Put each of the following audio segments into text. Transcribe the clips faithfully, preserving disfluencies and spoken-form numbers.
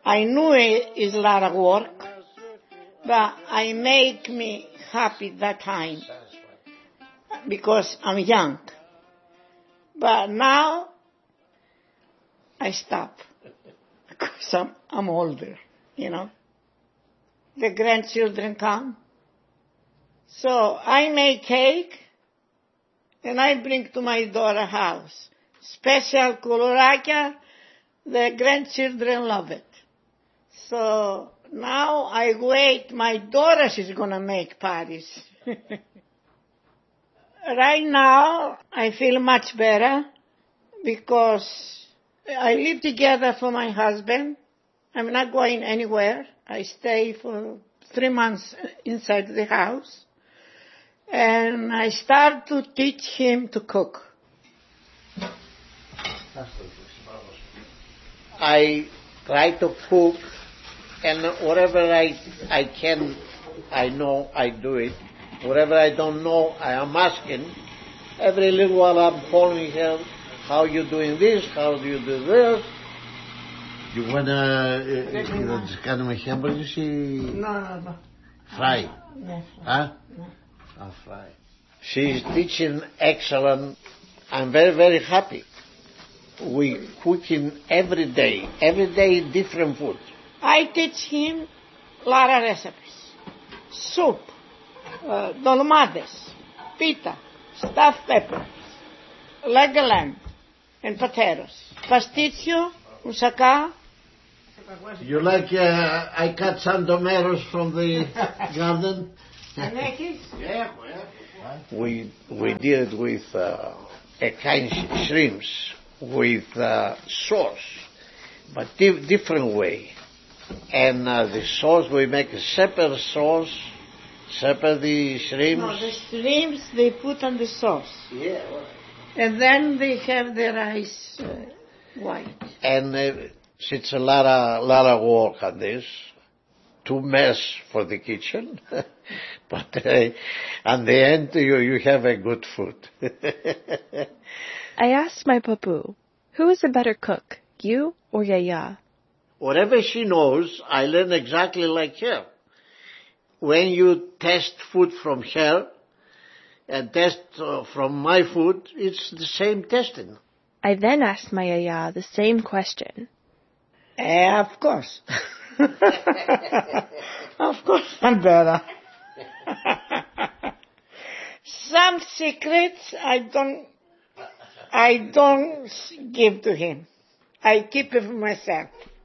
I knew it is a lot of work, but I make me happy that time because I'm young. But now I stop because I'm, I'm older, you know. The grandchildren come. So I make cake and I bring to my daughter house. Special kolorakia, the grandchildren love it. So now I wait, my daughter is going to make parties. Right now I feel much better because I live together for my husband. I'm not going anywhere. I stay for three months inside the house. And I start to teach him to cook. I try to cook, and whatever I I can, I know I do it. Whatever I don't know, I am asking. Every little while I'm calling her, how you doing this, how do you do this? You wanna uh, κάνουμε hamburgers ή... No, no, no. Fry? No. Huh? No. Oh, fry. She's teaching excellent. I'm very, very happy. We cooking every day, every day different food. I teach him a lot of recipes. Soup, uh, dolmades, pita, stuffed peppers, leg of lamb, and potatoes. Pasticcio, moussaka. You like, uh, I cut some tomatoes from the garden? Yeah, we, we did it with uh, a kind of shrimps with uh, sauce, but di- different way. And uh, the sauce, we make a separate sauce, separate the shrimps. No, the shrimps they put on the sauce. Yeah. Right. And then they have the rice uh, white. And uh, it's a lot of, lot of work on this. Too mess for the kitchen. But uh, at the end, you, you have a good food. I asked my papu, who is a better cook, you or Yaya? Whatever she knows, I learn exactly like her. When you test food from her and test uh, from my food, it's the same testing. I then asked my Yaya the same question. Uh, of course. Of course I'm better. Some secrets I don't, I don't give to him. I keep it for myself.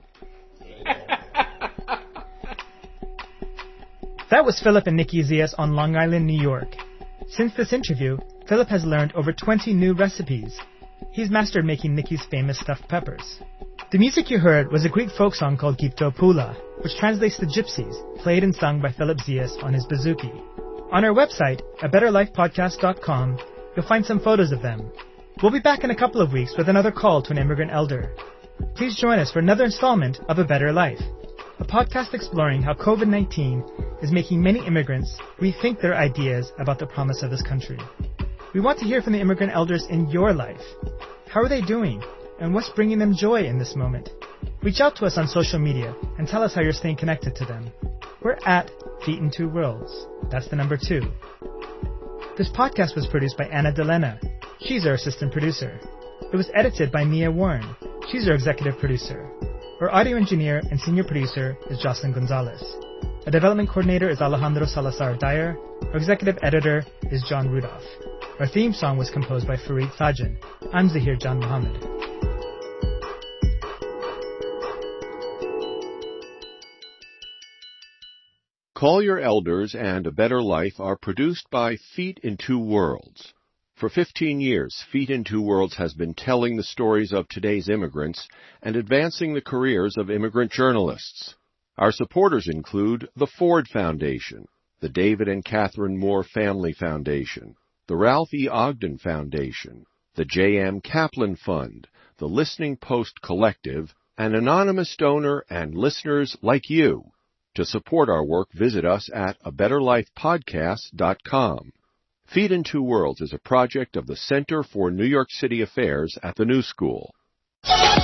That was Philip and Nikki Zayas on Long Island, New York. Since this interview, Philip has learned over twenty new recipes. He's mastered making Nikki's famous stuffed peppers. The music you heard was a Greek folk song called Gipto Pula, which translates to gypsies, played and sung by Philip Zayas on his bouzouki. On our website, a better life podcast dot com, you'll find some photos of them. We'll be back in a couple of weeks with another call to an immigrant elder. Please join us for another installment of A Better Life, a podcast exploring how covid nineteen is making many immigrants rethink their ideas about the promise of this country. We want to hear from the immigrant elders in your life. How are they doing? And what's bringing them joy in this moment? Reach out to us on social media and tell us how you're staying connected to them. We're at Feet in Two Worlds. That's the number two. This podcast was produced by Anna Delena. She's our assistant producer. It was edited by Mia Warren. She's our executive producer. Our audio engineer and senior producer is Jocelyn Gonzalez. Our development coordinator is Alejandro Salazar Dyer. Our executive editor is John Rudolph. Our theme song was composed by Fareed Sajan. I'm Zahir Jan Mohammed. Call Your Elders and A Better Life are produced by Feet in Two Worlds. For fifteen years, Feet in Two Worlds has been telling the stories of today's immigrants and advancing the careers of immigrant journalists. Our supporters include the Ford Foundation, the David and Catherine Moore Family Foundation, the Ralph E. Ogden Foundation, the J M. Kaplan Fund, the Listening Post Collective, an anonymous donor, and listeners like you. To support our work, visit us at a better life podcast dot com. Feet in Two Worlds is a project of the Center for New York City Affairs at the New School.